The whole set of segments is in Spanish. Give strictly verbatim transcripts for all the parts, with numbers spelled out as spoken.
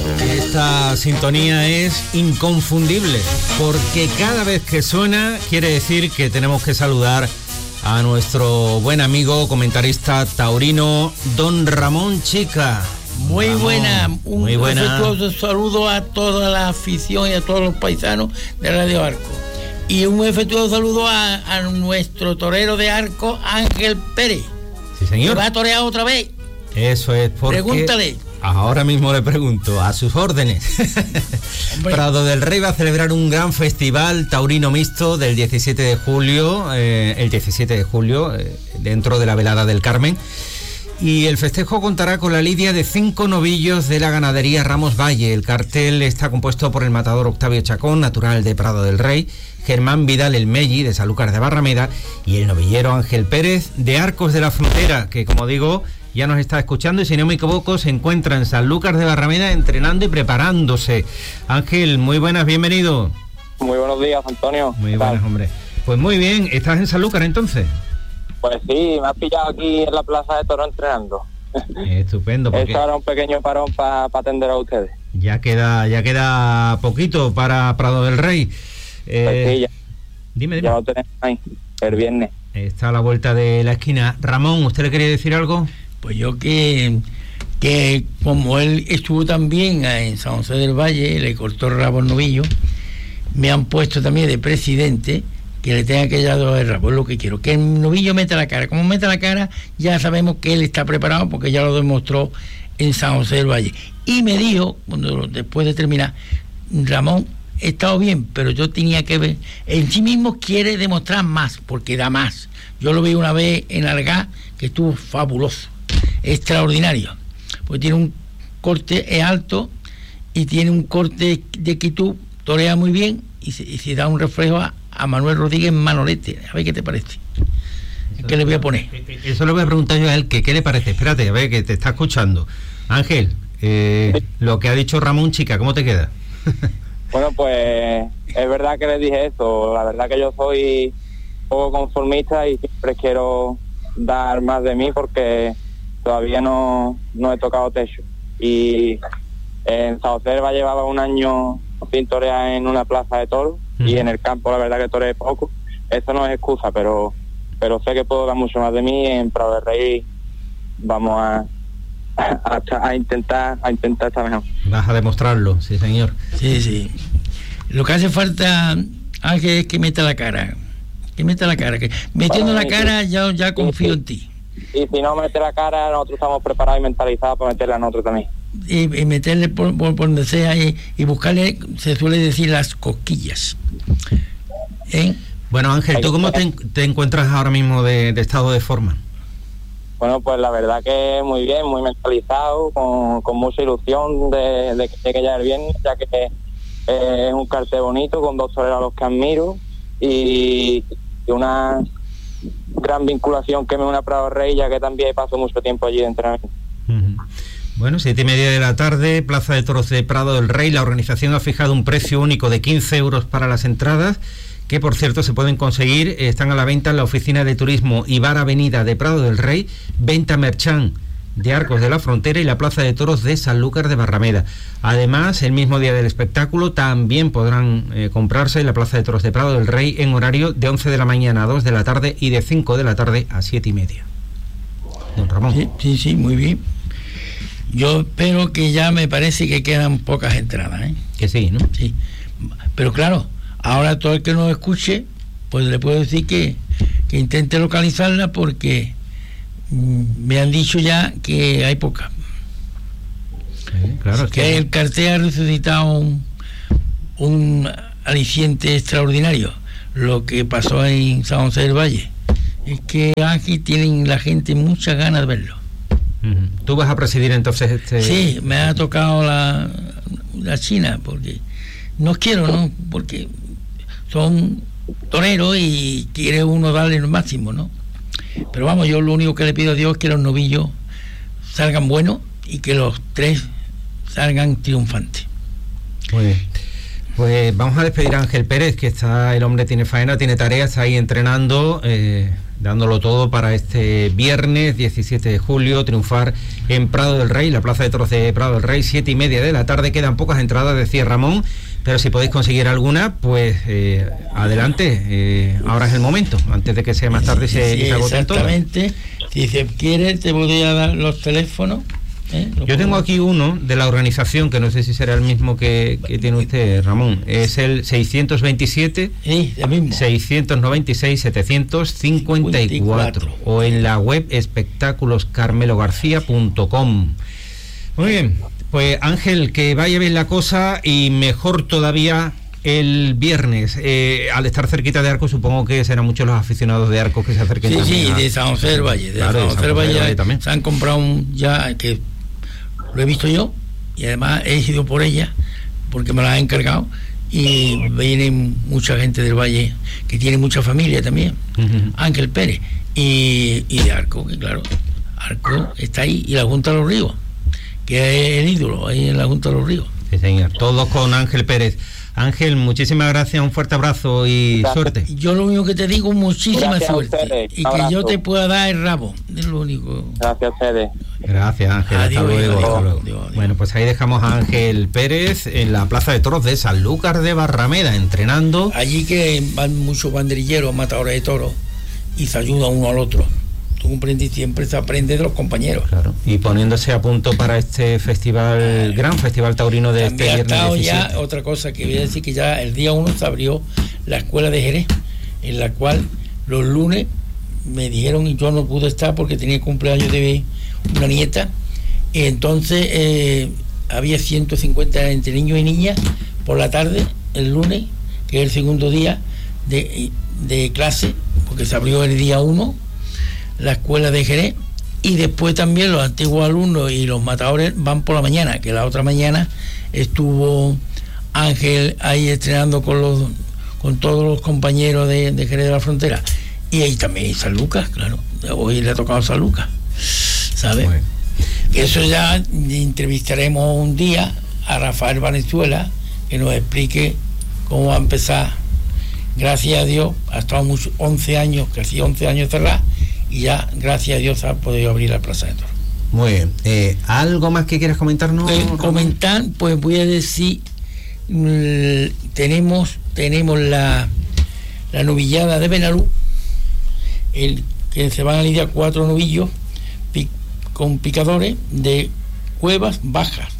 Esta sintonía es inconfundible, porque cada vez que suena quiere decir que tenemos que saludar a nuestro buen amigo comentarista taurino, don Ramón Chica. Muy Ramón, buena, un muy buena. afectuoso saludo a toda la afición y a todos los paisanos de Radio Arco. Y un efectuoso saludo a, a nuestro torero de Arco, Ángel Pérez. Sí, señor. ¿Va a torear otra vez? Eso es porque... Pregúntale. Ahora mismo le pregunto, a sus órdenes. Prado del Rey va a celebrar un gran festival taurino mixto del diecisiete de julio, eh, el diecisiete de julio, eh, dentro de la Velada del Carmen. Y el festejo contará con la lidia de cinco novillos de la ganadería Ramos Valle. El cartel está compuesto por el matador Octavio Chacón, natural de Prado del Rey, Germán Vidal el Melli, de Sanlúcar de Barrameda, y el novillero Ángel Pérez, de Arcos de la Frontera, que, como digo, ya nos está escuchando y, si no me equivoco, se encuentra en Sanlúcar de Barrameda entrenando y preparándose. Ángel, muy buenas, bienvenido. Muy buenos días, Antonio. Muy buenas, hombre. Pues muy bien, ¿estás en Sanlúcar entonces? Pues sí, me has pillado aquí en la Plaza de Toro entrenando. Estupendo. Porque... Es ahora un pequeño parón para pa atender a ustedes. Ya queda, ya queda poquito para Prado del Rey. Eh, pues sí, ya. Dime, dime. Ya lo tenemos ahí, el viernes. Está a la vuelta de la esquina. Ramón, ¿usted le quería decir algo? Pues yo que, que como él estuvo también en San José del Valle, le cortó el rabo al novillo, me han puesto también de presidente que le tenga que dar el rabo, es lo que quiero, que el novillo meta la cara. Como meta la cara, ya sabemos que él está preparado porque ya lo demostró en San José del Valle. Y me dijo, cuando después de terminar, Ramón, he estado bien, pero yo tenía que ver, en sí mismo quiere demostrar más, porque da más. Yo lo vi una vez en Algá, que estuvo fabuloso, extraordinario, porque tiene un corte, es alto, y tiene un corte de quietud, torea muy bien, y se, y se da un reflejo a, a Manuel Rodríguez Manolete. A ver qué te parece. Eso ¿Qué le voy a poner? Eso le voy a preguntar yo a él, que qué le parece. Espérate, a ver, que te está escuchando. Ángel, eh, lo que ha dicho Ramón Chica, ¿cómo te queda? Bueno, pues es verdad que les dije eso. La verdad que yo soy un poco conformista y siempre quiero dar más de mí porque todavía no, no he tocado techo. Y en San José va llevaba un año sin torear en una plaza de toros, uh-huh. y en el campo la verdad que toreé poco. Eso no es excusa, pero pero sé que puedo dar mucho más de mí. En Prado del Rey vamos a A, a intentar a intentar estar mejor. Vas a demostrarlo, sí, señor. Sí, sí. Lo que hace falta, Ángel, es que meta la cara. Que meta la cara. Que metiendo bueno, la cara, sí. ya, ya confío sí, sí. en ti. Y si no mete la cara, nosotros estamos preparados y mentalizados para meterla a nosotros también. Y, y meterle por, por, por donde sea y, y buscarle, se suele decir, las cosquillas. ¿Eh? Bueno, Ángel, ¿tú cómo te, te encuentras ahora mismo de, de estado de forma? Bueno, pues la verdad que muy bien, muy mentalizado, con, con mucha ilusión de, de que llegue ya el viernes, ya que eh, es un cartel bonito, con dos toreros a los que admiro, y, y una gran vinculación que me une a Prado Rey, ya que también paso mucho tiempo allí de entrenamiento. Uh-huh. Bueno, siete y media de la tarde, Plaza de Toros de Prado del Rey. La organización ha fijado un precio único de quince euros para las entradas, que por cierto se pueden conseguir, están a la venta en la oficina de turismo Ibar Avenida de Prado del Rey, Venta Merchán de Arcos de la Frontera y la Plaza de Toros de Sanlúcar de Barrameda. Además, el mismo día del espectáculo también podrán eh, comprarse en la Plaza de Toros de Prado del Rey en horario de once de la mañana a dos de la tarde y de cinco de la tarde a siete y media. Don Ramón. Sí, sí, sí, muy bien. Yo espero que ya me parece que quedan pocas entradas, ¿eh? Que sí, ¿no? Sí, pero claro, ahora todo el que nos escuche, pues le puedo decir que, que intente localizarla porque mm, me han dicho ya que hay poca. Sí, claro, es que, que el cartel ha resucitado un, un aliciente extraordinario. Lo que pasó en San José del Valle es que aquí tienen la gente muchas ganas de verlo. Uh-huh. ¿Tú vas a presidir entonces este...? Sí, me ha tocado la, la China porque no quiero, ¿no? Porque son toreros y quiere uno darle el máximo, ¿no? Pero vamos, yo lo único que le pido a Dios es que los novillos salgan buenos y que los tres salgan triunfantes. Muy bien. Pues vamos a despedir a Ángel Pérez, que está, el hombre tiene faena, tiene tareas, está ahí entrenando. Eh, dándolo todo para este viernes diecisiete de julio, triunfar en Prado del Rey, la Plaza de Toros de Prado del Rey, siete y media de la tarde. Quedan pocas entradas, decía Ramón, pero si podéis conseguir alguna, pues eh, adelante, eh, ahora es el momento, antes de que sea más tarde y se, sí, se agoten todas. Exactamente, si se quiere te podría dar los teléfonos. ¿Eh? Yo tengo aquí uno de la organización, que no sé si será el mismo que, que tiene usted, Ramón. Es el seiscientos veintisiete, sí, el mismo. seiscientos noventa y seis, setecientos cincuenta y cuatro, o en la web espectáculos carmelo garcía punto com. Muy bien, pues Ángel, que vaya bien la cosa y mejor todavía el viernes. Eh, al estar cerquita de Arcos, supongo que serán muchos los aficionados de Arcos que se acerquen. Sí, también sí, a... de San José del Valle. De claro, San José del Valle, Valle también. Se han comprado un, ya, que lo he visto yo, y además he ido por ella, porque me la han encargado, y viene mucha gente del Valle, que tiene mucha familia también. Uh-huh. Ángel Pérez, y, y de Arcos, que claro, Arcos está ahí, y la Junta de los Ríos, que es el ídolo, ahí en la Junta de los Ríos. Sí, señor, todos con Ángel Pérez. Ángel, muchísimas gracias, un fuerte abrazo y gracias. Suerte. Yo lo único que te digo, muchísima gracias suerte. Y abrazo. Que yo te pueda dar el rabo, es lo único. Gracias a ustedes. Gracias, Ángel. Adiós, hasta luego. Adiós, hasta luego. Adiós, adiós. Bueno, pues ahí dejamos a Ángel Pérez en la Plaza de Toros de Sanlúcar de Barrameda, entrenando. Allí que van muchos banderilleros, matadores de toros, y se ayudan uno al otro. Tú comprendes, siempre se aprende de los compañeros. Claro, y poniéndose a punto para este festival, el gran festival taurino de también este viernes diecisiete. Ya otra cosa que voy a decir, que ya el día uno se abrió la escuela de Jerez, en la cual los lunes me dijeron, y yo no pude estar porque tenía cumpleaños de una nieta, y entonces eh, había ciento cincuenta entre niños y niñas por la tarde, el lunes, que es el segundo día de, de clase, porque se abrió el día uno la escuela de Jerez, y después también los antiguos alumnos y los matadores van por la mañana, que la otra mañana estuvo Ángel ahí estrenando con los con todos los compañeros de, de Jerez de la Frontera, y ahí también San Lucas, claro, hoy le ha tocado San Lucas, ¿sabes? Bueno. Eso ya entrevistaremos un día a Rafael Valenzuela, que nos explique cómo va a empezar. Gracias a Dios, ha estado muchos, once años, casi once años cerrada, y ya, gracias a Dios, ha podido abrir la Plaza de Toros. Muy bien. Eh, ¿Algo más que quieras comentarnos? Eh, comentar, pues voy a decir, mmm, tenemos tenemos la, la novillada de Benalú, el que se van a lidiar cuatro novillos pic, con picadores de Cuevas Bajas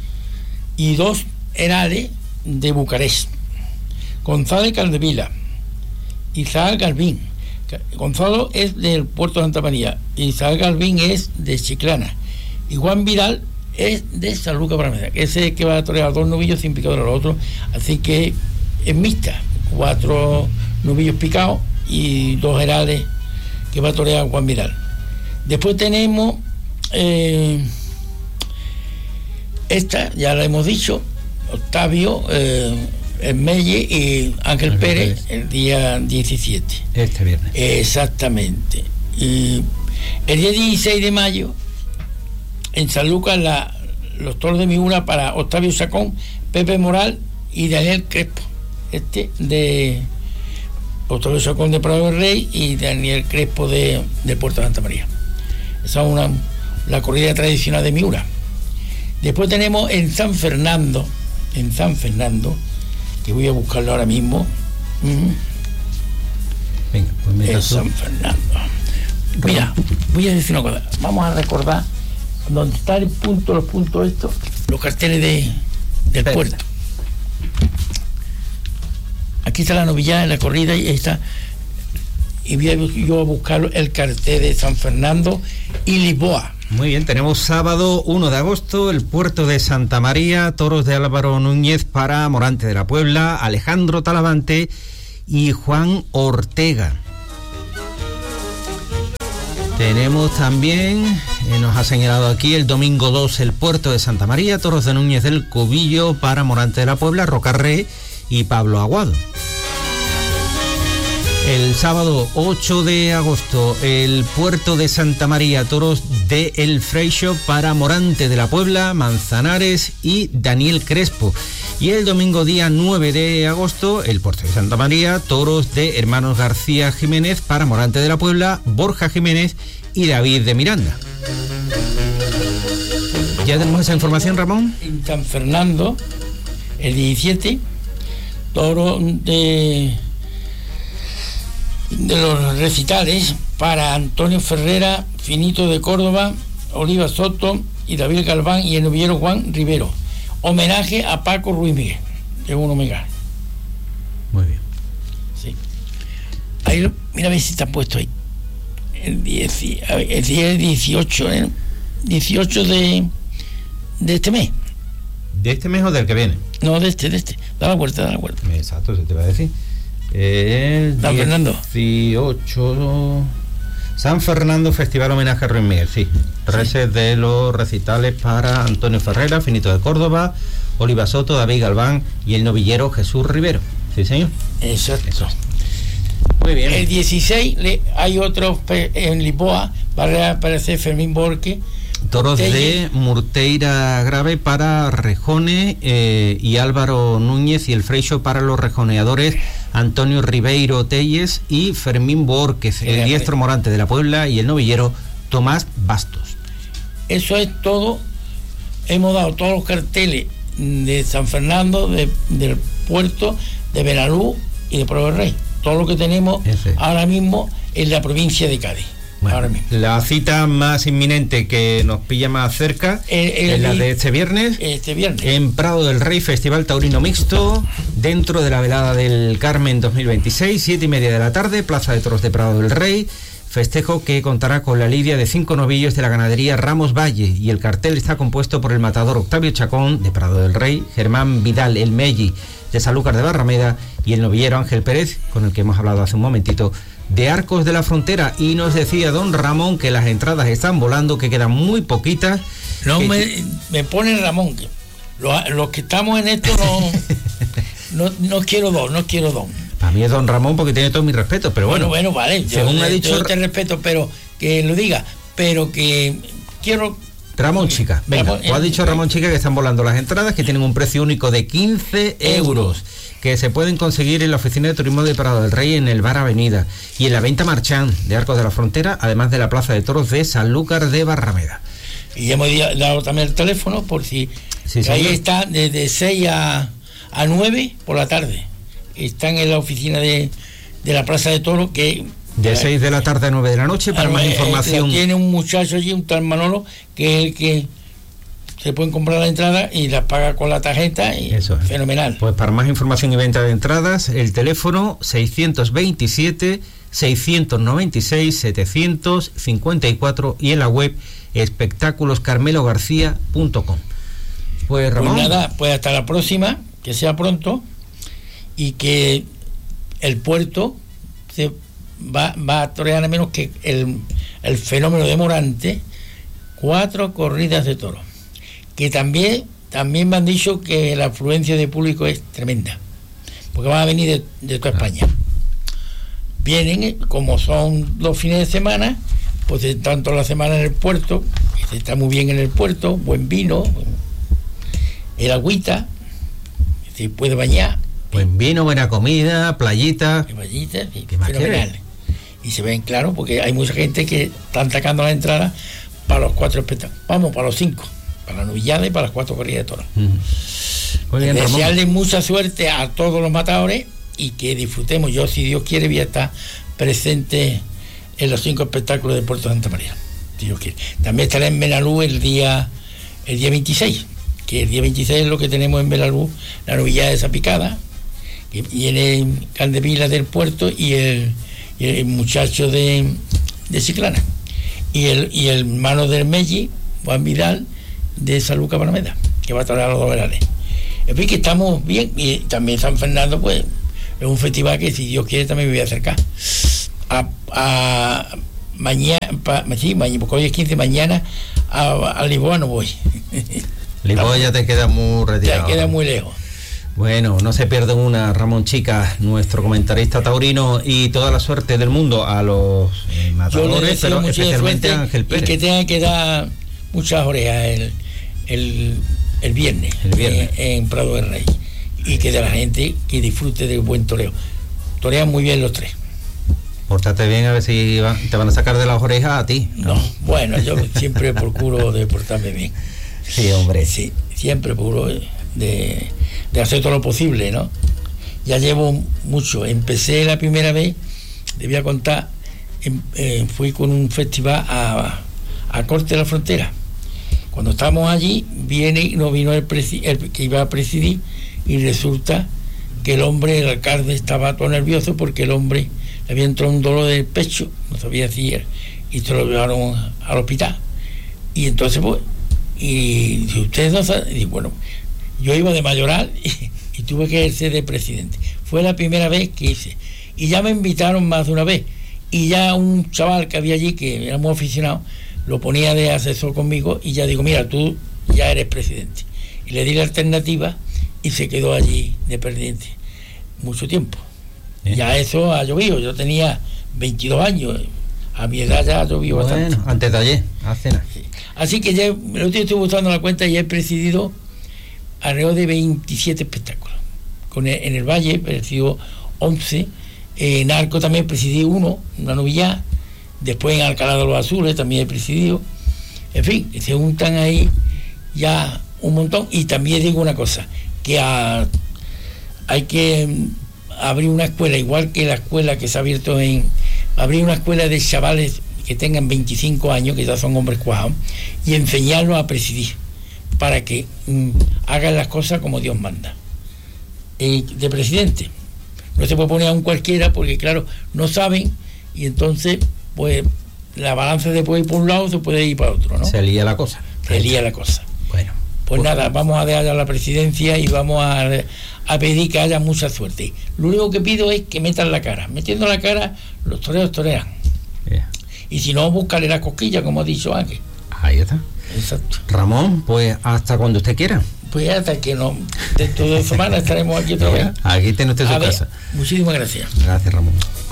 y dos herales de Bucarest. González Caldevila, Isaac Galvín. Gonzalo es del Puerto de Santa María, Isaac Galvín es de Chiclana, y Juan Vidal es de San Lucas Barrameda, que ese es el que va a torear dos novillos sin picador a los otros, así que es mixta, cuatro novillos picados y dos herales que va a torear Juan Vidal. Después tenemos eh, esta, ya la hemos dicho, Octavio eh, el Melle y Ángel, Ángel Pérez, Pérez el día diecisiete. Este viernes. Exactamente. Y el día dieciséis de mayo, en San Lucas, la, los toros de Miura para Octavio Sacón, Pepe Moral y Daniel Crespo. Este de Octavio Sacón de Prado del Rey y Daniel Crespo de, de Puerto de Santa María. Esa es una, la corrida tradicional de Miura. Después tenemos en San Fernando, en San Fernando, que voy a buscarlo ahora mismo. Uh-huh. Venga, pues en San Fernando. Mira, voy a decir una cosa. Vamos a recordar donde está el punto, los puntos estos, los carteles de, del Perfecto. Puerto. Aquí está la novillada en la corrida y ahí está. Y voy a, yo a buscar el cartel de San Fernando y Lisboa. Muy bien, tenemos sábado uno de agosto, el Puerto de Santa María, toros de Álvaro Núñez para Morante de la Puebla, Alejandro Talavante y Juan Ortega. Tenemos también, eh, nos ha señalado aquí, el domingo dos, el Puerto de Santa María, toros de Núñez del Cubillo para Morante de la Puebla, Rocarré y Pablo Aguado. El sábado ocho de agosto, el Puerto de Santa María, toros de El Freixo para Morante de la Puebla, Manzanares y Daniel Crespo. Y el domingo día nueve de agosto, el Puerto de Santa María, toros de Hermanos García Jiménez para Morante de la Puebla, Borja Jiménez y David de Miranda. ¿Ya tenemos esa información, Ramón? En San Fernando, el diecisiete, toro de, de los recitales para Antonio Ferrera, Finito de Córdoba, Oliva Soto y David Galván y el novillero Juan Rivero. Homenaje a Paco Ruiz Miguel, es un homenaje. Muy bien. Sí. Ahí lo, mira a ver si está puesto ahí. El diez, el día dieciocho, ¿eh? dieciocho de, de este mes. ¿De este mes o del que viene? No, de este, de este. Da la vuelta, da la vuelta. Exacto, se te va a decir. El San Fernando. dieciocho. San Fernando, Festival Homenaje a Ruiz Miguel, sí. Reces sí. De los recitales para Antonio Ferrera, Finito de Córdoba, Oliva Soto, David Galván y el novillero Jesús Rivero. Sí, señor. Exacto. Eso. Muy bien. El dieciséis le, hay otro en Lisboa, va a aparecer Fermín Borque. Toros de Murteira Grave para Rejones eh, y Álvaro Núñez, y el Freixo para los rejoneadores Antonio Ribeiro Telles y Fermín Borquez, el Mira, diestro Morante de la Puebla y el novillero Tomás Bastos. Eso es todo. Hemos dado todos los carteles de San Fernando, de, del puerto, de Benalú y de Pueblo del Rey. Todo lo que tenemos Ese. ahora mismo en la provincia de Cádiz. Bueno, ahora mismo. La cita más inminente que nos pilla más cerca el, el, es la de este viernes, este viernes en Prado del Rey, Festival Taurino Mixto, dentro de la velada del Carmen dos mil veintiséis, siete y media de la tarde, Plaza de Toros de Prado del Rey. Festejo que contará con la lidia de cinco novillos de la ganadería Ramos Valle, y el cartel está compuesto por el matador Octavio Chacón de Prado del Rey, Germán Vidal el Melli de Sanlúcar de Barrameda y el novillero Ángel Pérez, con el que hemos hablado hace un momentito, de Arcos de la Frontera. Y nos decía don Ramón que las entradas están volando, que quedan muy poquitas. No que... me, me pone Ramón, que los, los que estamos en esto no, no, no quiero dos, no quiero dos. A mí es don Ramón porque tiene todo mi respeto, pero bueno. Bueno, bueno, vale. Según yo, ha dicho. Yo te respeto, pero que lo diga, pero que quiero. Ramón Chica, venga, Ramón, o ha dicho Ramón Chica que están volando las entradas, que tienen un precio único de quince euros, que se pueden conseguir en la oficina de turismo de Prado del Rey, en el Bar Avenida, y en la venta Marchán de Arcos de la Frontera, además de la Plaza de Toros de Sanlúcar de Barrameda. Y hemos dado también el teléfono por si. Sí, sí, ahí sí. Está desde seis a nueve por la tarde. Están en la oficina de, de la Plaza de Toros, que de seis de la tarde a nueve de la noche. Para más información, tiene un muchacho allí, un tal Manolo, que es el que se pueden comprar la entrada y las paga con la tarjeta, y eso es. Fenomenal. Pues para más información y venta de entradas, el teléfono seiscientos veintisiete, seiscientos noventa y seis, setecientos cincuenta y cuatro y en la web espectáculos carmelo garcía punto com. Pues Ramón, pues nada, pues hasta la próxima, que sea pronto, y que el puerto se va, va a torear a menos que el, el fenómeno de Morante, cuatro corridas de toros, que también también me han dicho que la afluencia de público es tremenda, porque van a venir de, de toda España. Vienen, como son los fines de semana, pues tanto la semana en el puerto, que se está muy bien en el puerto, buen vino, el agüita, se puede bañar. Buen vino, buena comida, playita. Playita, sí, ¿qué más fenomenal. quieres? Y se ven claro, porque hay mucha gente que están sacando la entrada para los cuatro espectáculos. Vamos, para los cinco, para la novillada y para las cuatro corridas de toros. Mm. Muy bien, desearles mucha suerte a todos los matadores y que disfrutemos. Yo, si Dios quiere, voy a estar presente en los cinco espectáculos de Puerto Santa María, si Dios quiere. También estaré en Benalú el día el día veintiséis, que el día veintiséis es lo que tenemos en Benalú, la novillada de Zapicada, que viene Candevila del puerto y el, y el muchacho de, de Chiclana, y el, y el hermano del Melli, Juan Vidal, de Sanlúcar de Barrameda, que va a traer los dos verales. En fin, que estamos bien. Y también San Fernando, pues, es un festival que, si Dios quiere, también me voy a acercar. A, a mañana, pa, sí, mañana, porque hoy es quince, mañana a, a Lisboa no voy. Lisboa ya te queda muy retirado. Ya queda muy lejos. Bueno, no se pierdan una, Ramón Chica, nuestro comentarista taurino, y toda la suerte del mundo a los eh, matadores, pero especialmente a Ángel Pérez. Y que tengan que dar muchas orejas el, el, el viernes, el viernes. En, en Prado del Rey, y que de la gente que disfrute del buen toreo. Torean muy bien los tres. Pórtate bien, a ver si va, te van a sacar de las orejas a ti. No, no bueno, yo siempre procuro de portarme bien. Sí, hombre. Sí, siempre procuro de, de hacer todo lo posible, ¿no? Ya llevo mucho. Empecé la primera vez, te voy a contar, en, eh, fui con un festival a, a Corte de la Frontera. Cuando estábamos allí, viene no vino el, presi, el que iba a presidir, y resulta que el hombre, el alcalde, estaba todo nervioso porque el hombre le había entrado un dolor del pecho, no sabía si era, y se lo llevaron al hospital. Y entonces, pues, y si ustedes no saben, y bueno, yo iba de mayoral y, y tuve que ser de presidente. Fue la primera vez que hice. Y ya me invitaron más de una vez. Y ya un chaval que había allí, que era muy aficionado, lo ponía de asesor conmigo, y ya digo, mira, tú ya eres presidente. Y le di la alternativa y se quedó allí de presidente mucho tiempo. ¿Eh? Ya eso ha llovido. Yo tenía veintidós años. A mi edad ya ha llovido bueno, bastante. Antes de ayer, hace nada. Sí. Así que ya, el otro día estoy buscando la cuenta y he presidido alrededor de veintisiete espectáculos. Con el, en el Valle he presidido once. En Arco también presidí uno, una novillada. Después en Alcalá de los Azules también he presidido. En fin, se juntan ahí ya un montón. Y también digo una cosa, que a, hay que abrir una escuela, igual que la escuela que se ha abierto en... Abrir una escuela de chavales que tengan veinticinco años, que ya son hombres cuajados, y enseñarlos a presidir, para que mm, hagan las cosas como Dios manda. Y de presidente no se puede poner a un cualquiera, porque claro, no saben, y entonces pues la balanza se puede ir por un lado, se puede ir para otro, ¿no? Se lía la cosa. Se lía la cosa. Bueno. Pues nada, vamos a dejar ya la presidencia y vamos a, a pedir que haya mucha suerte. Lo único que pido es que metan la cara. Metiendo la cara, los toreros torean. Yeah. Y si no, búscale la cosquilla, como ha dicho Ángel. Ahí está. Exacto. Ramón, pues hasta cuando usted quiera. Pues hasta que no, dentro de dos semanas estaremos aquí otra vez. Aquí tiene usted su casa. Muchísimas gracias. Gracias, Ramón.